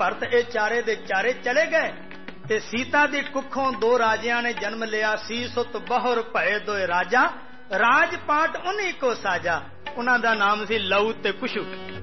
ਭਰਤ ਇਹ ਚਾਰੇ ਦੇ ਚਾਰੇ ਚਲੇ ਗਏ ਤੇ ਸੀਤਾ ਦੀ ਕੁੱਖੋਂ ਦੋ ਰਾਜਿਆਂ ਨੇ ਜਨਮ ਲਿਆ। ਸੀ ਸੁਤ ਬਹੁਰ ਭਏ ਦੋਏ ਰਾਜਾ, ਰਾਜ ਪਾਟ ਉਨੀ ਕੋ ਸਾਜਾ। ਉਹਨਾਂ ਦਾ ਨਾਮ ਸੀ ਲਊ ਤੇ ਕੁਸ਼ੂ।